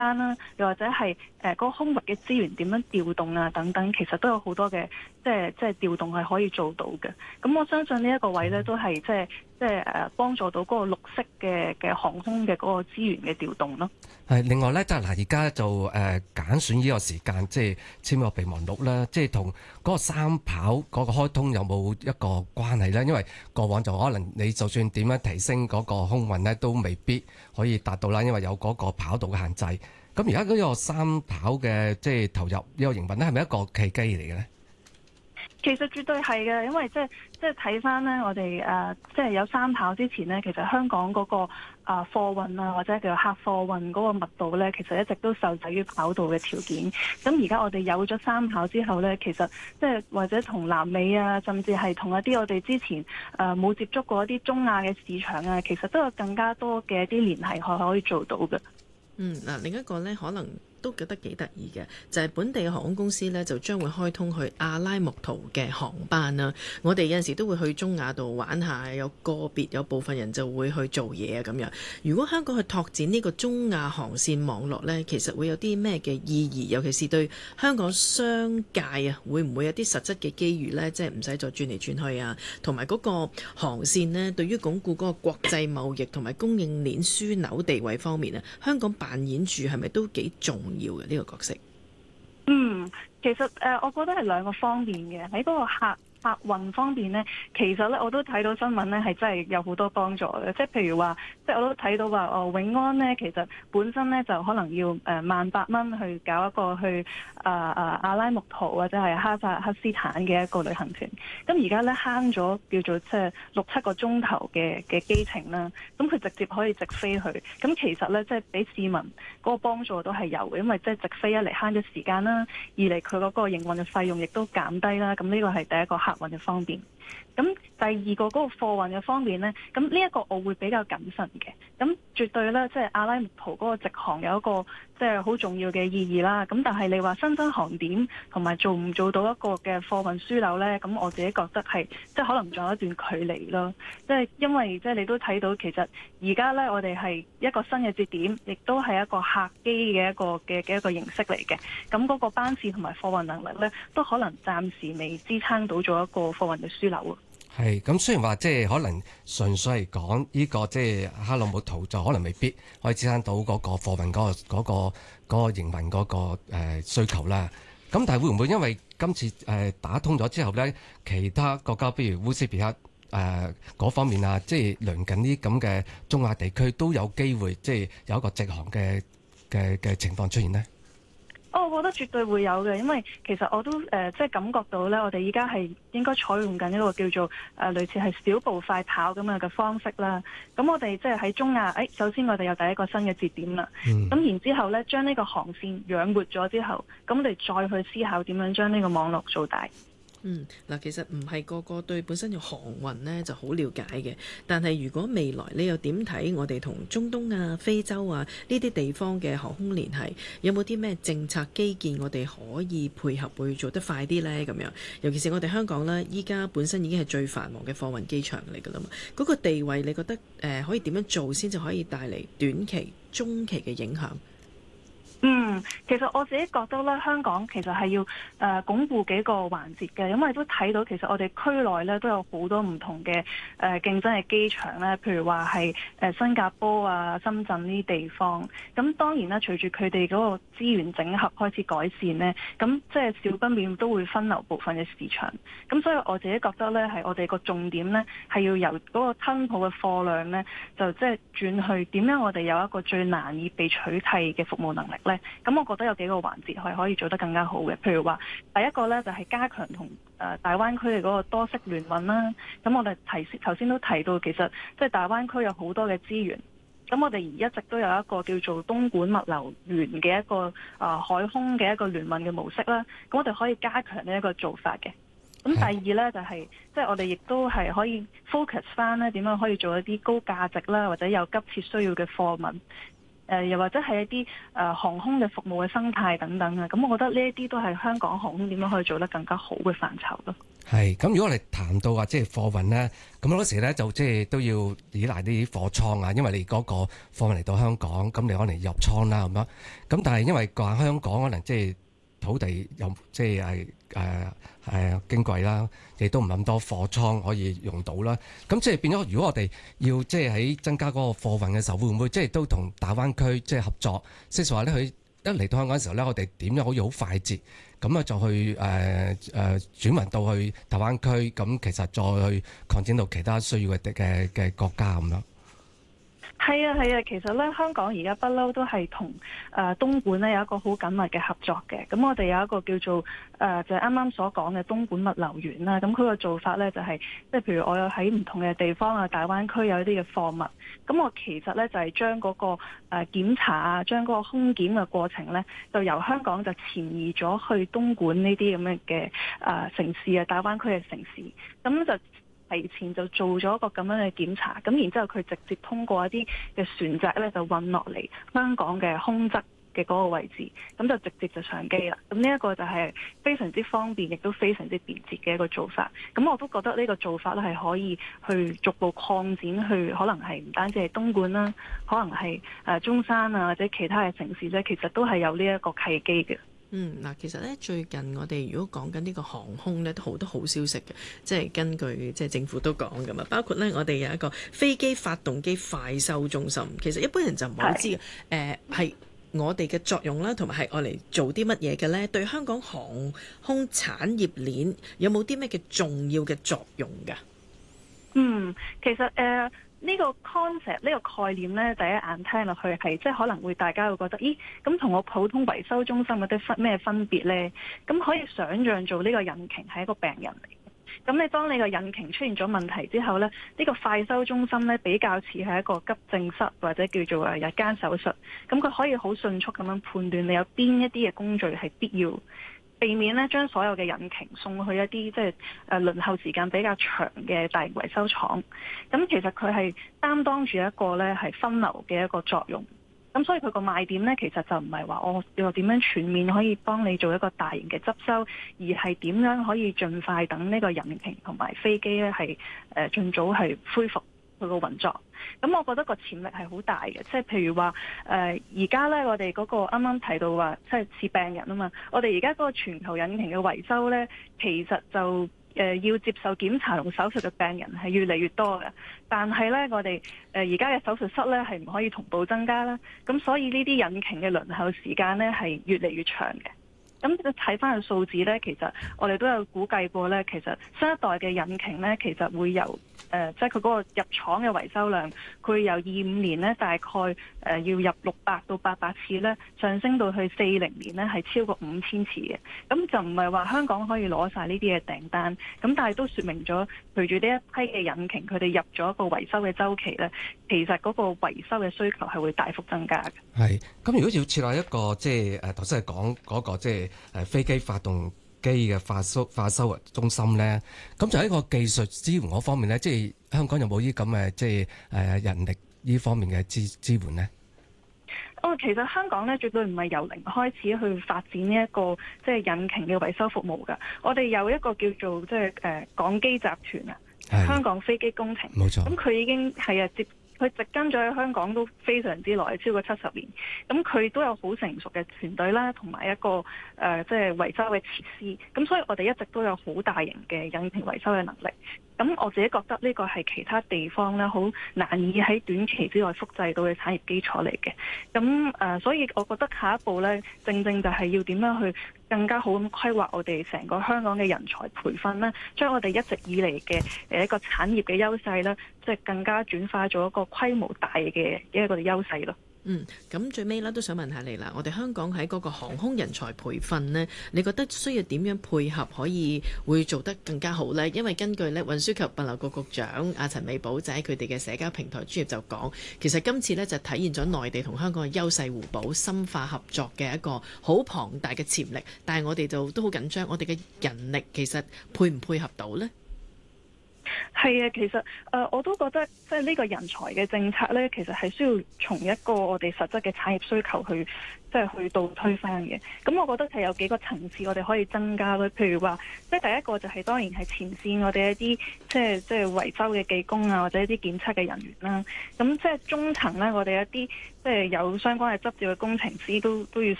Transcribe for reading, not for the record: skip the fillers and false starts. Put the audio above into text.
啦，又或者係嗰個空域嘅資源點樣調動啊等等，其實都有好多嘅即係調動係可以做到嘅。咁我相信呢一個位咧都係即係幫助到嗰個綠色嘅航空嘅嗰個資源嘅調動咯。 係另外咧，即係嗱，而家就揀選呢個時間，即係簽個備忘錄啦，即係同嗰個三跑嗰個開通有冇一個關係咧？因為過往就可能你就算點樣提升嗰個空運咧，都未必可以達到啦，因為有嗰個跑道嘅限制。咁而家嗰個三跑嘅即係投入呢個營運咧，係咪一個契機嚟嘅咧？ 其實絕對係嘅，因為即係睇翻咧，我哋即係有三跑之前咧，其實香港嗰個貨運啊，或者叫做客貨運嗰個密度咧，其實一直都受制於跑道嘅條件。咁而家我哋有咗三跑之後咧，其實即係或者同南美啊，甚至係同一啲我哋之前冇接觸過一啲中亞嘅市場啊，其實都有更加多嘅一啲聯繫可以做到嘅。 嗱，另一個咧可能都覺得幾得意嘅，就係本地嘅航空公司呢，就將會開通去阿拉木圖嘅航班啦。我哋有陣時都會去中亞度玩下，有個別有部分人就會去做嘢啊咁樣。如果香港去拓展呢個中亞航線網絡呢，其實會有啲咩嘅意義？尤其是對香港商界啊，會唔會有啲實質嘅機遇呢？即係唔使再轉嚟轉去啊，同埋嗰個航線呢，對於鞏固嗰個國際貿易同埋供應鏈樞紐地位方面啊，香港扮演住係咪都幾重要嘅呢個角色？ 其實我覺得係兩個方面嘅。喺嗰個客運方面呢，其實咧我都睇到新聞呢係真係有好多幫助嘅。即係譬如話，即係我都睇到話永安呢，其實本身呢就可能要18,000去搞一個去阿拉木圖或者係哈薩克斯坦嘅一個旅行團。咁而家呢，慳咗叫做即係6-7個鐘頭嘅機程啦。咁佢直接可以直飛去。咁其實呢，即係俾市民嗰個幫助都係有嘅，因為即係直飛一嚟慳咗時間啦，二嚟佢嗰個營運嘅費用亦都減低啦。咁呢個係第一個客運嘅方面。咁第二個嗰個貨運嘅方面呢，咁呢一個我會比較謹慎嘅。咁絕對呢，即係阿拉木圖嗰個直航有一個即係好重要嘅意義啦。咁但係你話新增航點同埋做唔做到一個嘅貨運樞紐呢？咁我自己覺得係即係可能仲有一段距離咯。即係因為即係你都睇到其實而家呢，我哋係一個新嘅節點，亦都係一個客機嘅一個形式嚟嘅。咁嗰個班次同埋貨運能力呢，都可能暫時未支撐到做一個貨運嘅樞紐。 係咁，雖然話即係可能純粹係講呢個即係哈拉木圖就可能未必可以支撐到嗰個貨運嗰個營運嗰個需求啦。咁但係會唔會因為今次打通咗之後呢，其他國家譬如烏茲別克嗰方面啊，即係鄰近啲咁嘅中亞地區都有機會即係有一個直航嘅情況出現呢？ 我覺得絕對會有嘅，因為其實我都即係感覺到咧，我哋依家係應該採用緊一個叫做類似係小步快跑咁樣嘅方式啦。咁我哋即係喺中亞，首先我哋有第一個新嘅節點啦。咁然之後咧，將呢個航線養活咗之後，咁我哋再去思考點樣將呢個網絡做大。 嗱，其實唔係個個對本身嘅航運呢就好了解嘅，但係如果未來你又點睇我哋同中東啊、非洲啊呢啲地方嘅航空聯繫，有冇啲咩政策基建我哋可以配合會做得快啲呢？咁樣，尤其是我哋香港呢，依家本身已經係最繁忙嘅貨運機場嚟㗎啦嘛，嗰個地位你覺得可以點樣做先至可以帶嚟短期、中期嘅影響？ 其實我自己覺得咧，香港其實係要鞏固幾個環節嘅，因為都睇到其實我哋區內咧都有好多唔同嘅競爭嘅機場咧，譬如話係新加坡啊、深圳呢啲地方。咁當然啦，隨住佢哋嗰個資源整合開始改善呢，咁即係少不免都會分流部分嘅市場。咁所以我自己覺得咧，係我哋個重點咧係要由嗰個吞吐嘅貨量咧，就即係轉去點樣我哋有一個最難以被取替嘅服務能力咧。咁我覺得有幾個環節係可以做得更加好嘅，譬如話第一個呢，就係加強同大灣區嘅嗰個多式聯運啦。咁我哋頭先都提到，其實即係大灣區有好多嘅資源。咁我哋一直都有一個叫做東莞物流園嘅一個海空嘅一個聯運嘅模式啦。咁我哋可以加強呢一個做法嘅。咁第二呢，就係即係我哋亦都係可以 focus 翻呢點樣可以做一啲高價值啦，或者有急切需要嘅貨物。 又或者係一啲航空嘅服務嘅生態等等啊。咁我覺得呢一啲都係香港航空點樣可以做得更加好嘅範疇咯。 係，咁如果我哋談到話即係貨運咧，咁好多時咧就即係都要依賴啲貨倉啊，因為你嗰個貨運嚟到香港，咁你可能入倉啦咁樣。咁但係因為話香港可能即係土地又即係矜貴啦，亦都唔咁多貨倉可以用到啦。咁即係變咗，如果我哋要即係喺增加嗰個貨運嘅時候，會唔會即係都同大灣區即係合作？即係話咧，佢一嚟到香港嘅時候咧，我哋點樣可以好快捷咁啊，就去轉運到去大灣區，咁其實再去擴展到其他需要嘅國家咁樣。 係啊，係啊，其實咧香港而家不嬲都係同東莞咧有一個好緊密嘅合作嘅。咁我哋有一個叫做就係啱啱所講嘅東莞物流園啦。咁佢個做法咧就係即係譬如我有喺唔同嘅地方啊，大灣區有一啲嘅貨物，咁我其實咧就係將嗰個檢查啊，將嗰個空檢嘅過程咧，就由香港就遷移咗去東莞呢啲咁樣嘅城市啊，大灣區嘅城市，咁就提前就做咗一個咁樣嘅檢查，咁然之後佢直接通過一啲嘅船隻咧就運落嚟香港嘅空側嘅嗰個位置，咁就直接就上機啦。咁呢一個就係非常之方便，亦都非常之便捷嘅一個做法。咁我都覺得呢個做法咧係可以去逐步擴展去，可能係唔單止係東莞啦，可能係中山啊或者其他嘅城市咧，其實都係有呢一個契機嘅。 嗱，其實咧最近我哋如果講緊呢個航空咧，都好多好消息嘅，即係根據即係政府都講㗎嘛，包括咧我哋有一個飛機發動機快修中心，其實一般人就唔好知嘅，係我哋嘅作用啦，同埋係愛嚟做啲乜嘢嘅咧？對香港航空產業鏈有冇啲咩嘅重要嘅作用㗎？ 其實呢個 concept 呢個概念呢，第一眼聽落去係即係可能會大家會覺得，咦，咁同我普通維修中心有啲咩分別呢？咁可以想像做呢個引擎係一個病人嚟，咁你當你個引擎出現咗問題之後呢，呢個快修中心呢，比較似係一個急症室或者叫做日間手術，咁佢可以好迅速咁樣判斷你有邊一啲嘅工序係必要，避免咧將所有嘅引擎送去一啲即係輪候時間比較長嘅大型維修廠。咁其實佢係擔當住一個咧係分流嘅一個作用。咁所以佢個賣點咧，其實就唔係話我要點樣全面可以幫你做一個大型嘅執修，而係點樣可以盡快等呢個引擎同埋飛機咧係盡早係恢復佢個運作。咁我覺得個潛力係好大嘅，即係譬如話而家咧我哋嗰個啱啱提到話即係似病人啊嘛，我哋而家嗰個全球引擎嘅維修咧，其實就要接受檢查同手術嘅病人係越嚟越多嘅，但係咧我哋而家嘅手術室咧係唔可以同步增加啦，咁所以呢啲引擎嘅輪候時間咧係越嚟越長嘅。咁睇翻個數字咧，其實我哋都有估計過咧，其實新一代嘅引擎咧，其實會由即係佢嗰個入廠嘅維修量，佢由25年咧大概要入600到800次咧，上升到去40年咧係超過5000次嘅。咁就唔係話香港可以攞晒呢啲嘅訂單，咁但係都說明咗，隨住呢一批嘅引擎佢哋入咗一個維修嘅周期咧，其實嗰個維修嘅需求係會大幅增加嘅。 係，咁如果要設立一個即係頭先係講嗰個即係飛機發動機嘅快修中心咧，咁就喺個技術支援嗰方面咧，即係香港有冇啲咁嘅即係人力呢方面嘅支援咧？ 其實香港咧絕對唔係由零開始去發展呢一個即係引擎嘅維修服務㗎。我哋有一個叫做即係港機集團啊，香港飛機工程，冇錯。咁佢已經係佢植根咗喺香港都非常之耐，超過70年。咁佢都有好成熟嘅團隊啦，同埋一個即係維修嘅設施。咁所以我哋一直都有好大型嘅引擎維修嘅能力。咁我自己覺得呢個係其他地方咧好難以喺短期之內複製到嘅產業基礎嚟嘅。咁所以我覺得下一步咧，正正就係要點樣去更加好咁規劃我哋成個香港嘅人才培訓咧，將我哋一直以嚟嘅一個產業嘅優勢咧，即係更加轉化做一個規模大嘅一個優勢咯。 咁最尾咧都想問下你啦，我哋香港喺嗰個航空人才培訓呢，你覺得需要點樣配合可以會做得更加好呢？因為根據呢運輸及物流局局長阿陳美寶就喺佢哋嘅社交平台專頁就講，其實今次呢就體現咗內地同香港嘅優勢互補、深化合作嘅一個好龐大嘅潛力，但係我哋就都好緊張，我哋嘅人力其實配唔配合到呢？ 係啊，其實我都覺得即係呢個人才嘅政策咧，其實係需要從一個我哋實質嘅產業需求去即係去倒推翻嘅。咁我覺得係有幾個層次我哋可以增加咯。譬如話，即係第一個就係當然係前線我哋一啲即係維修嘅技工啊，或者一啲檢測嘅人員啦。咁即係中層咧，我哋一啲即係有相關嘅執照嘅工程師都要